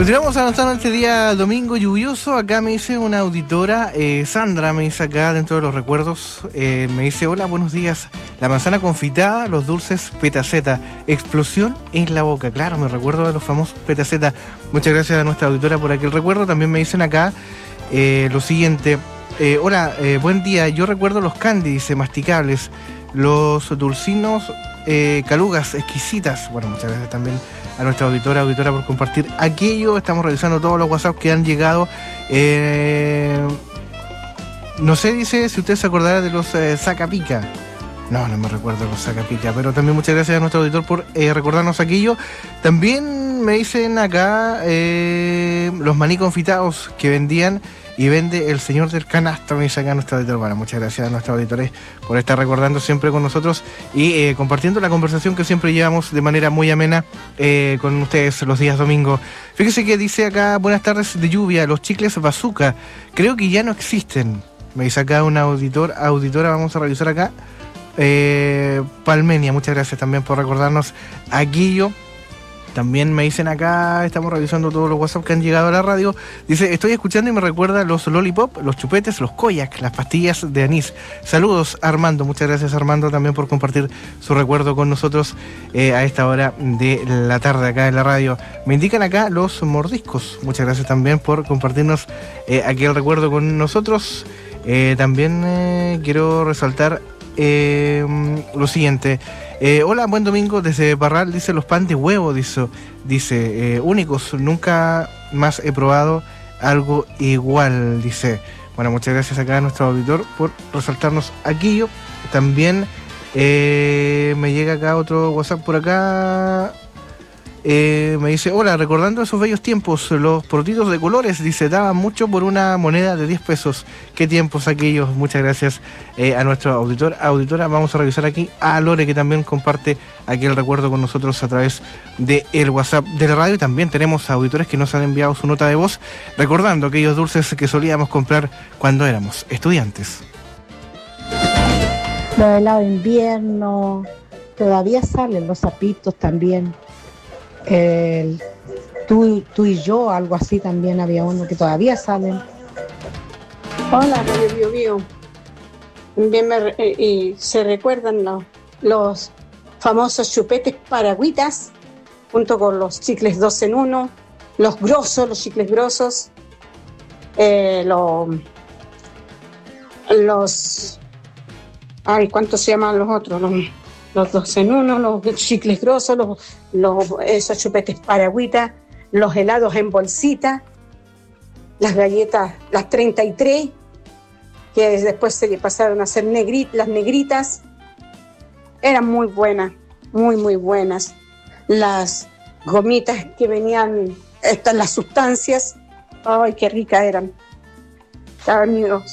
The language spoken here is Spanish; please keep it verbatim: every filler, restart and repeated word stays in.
Continuamos avanzando este día domingo lluvioso. Acá me dice una auditora, eh, Sandra, me dice acá dentro de los recuerdos, eh, me dice: hola, buenos días. La manzana confitada, los dulces petaceta, explosión en la boca. Claro, me recuerdo de los famosos petaceta. Muchas gracias a nuestra auditora por aquel recuerdo. También me dicen acá eh, lo siguiente: eh, hola, eh, buen día. Yo recuerdo los candy, dice, masticables, los dulcinos, eh, calugas exquisitas. Bueno, muchas gracias también a nuestra auditora, auditora por compartir aquello. Estamos revisando todos los WhatsApp que han llegado. Eh, no sé, dice, si usted se acordará de los eh, sacapica. No, no me recuerdo los sacapica, pero también muchas gracias a nuestro auditor por eh, recordarnos aquello. También me dicen acá eh, los maní confitados que vendían y vende el señor del canasto, me dice acá nuestra auditor. Bueno, muchas gracias a nuestros auditores por estar recordando siempre con nosotros y eh, compartiendo la conversación que siempre llevamos de manera muy amena eh, con ustedes los días domingo. Fíjese que dice acá: buenas tardes de lluvia, los chicles bazooka, creo que ya no existen. Me dice acá una auditor, auditora, vamos a revisar acá. Eh, Palmenia, muchas gracias también por recordarnos aquello. También me dicen acá, estamos revisando todos los WhatsApp que han llegado a la radio. Dice: estoy escuchando y me recuerda los lollipop, los chupetes, los koyak, las pastillas de anís. Saludos, Armando. Muchas gracias, Armando, también por compartir su recuerdo con nosotros eh, a esta hora de la tarde acá en la radio. Me indican acá los mordiscos. Muchas gracias también por compartirnos eh, aquel recuerdo con nosotros. Eh, también eh, quiero resaltar eh, lo siguiente. Eh, hola, buen domingo desde Parral, dice, los pan de huevo, dice, dice eh, únicos, nunca más he probado algo igual, dice. Bueno, muchas gracias acá a nuestro auditor por resaltarnos aquello. También eh, me llega acá otro WhatsApp por acá. Eh, me dice: hola, recordando esos bellos tiempos, los porotitos de colores, dice, daban mucho por una moneda de diez pesos. Qué tiempos aquellos. Muchas gracias eh, a nuestro auditor, auditora. Vamos a revisar aquí a Lore, que también comparte aquel recuerdo con nosotros a través del WhatsApp de la radio. Y también tenemos auditores que nos han enviado su nota de voz, recordando aquellos dulces que solíamos comprar cuando éramos estudiantes. Los helados de invierno, todavía salen los zapitos también. El, tú, tú y yo, algo así también había uno que todavía salen. Hola, Radio Bio Bio. Bien me, eh, y se recuerdan los, los famosos chupetes paragüitas junto con los chicles dos en uno, los grosos, los chicles grosos, eh, los, los, ay, ¿cuántos se llaman los otros? Los, los dos en uno, los chicles grosos, los, los, esos chupetes paragüitas, los helados en bolsita, las galletas, las treinta y tres, que después se pasaron a ser negri, las negritas, eran muy buenas, muy muy buenas. Las gomitas que venían, estas las sustancias, ay, qué ricas eran. Estaban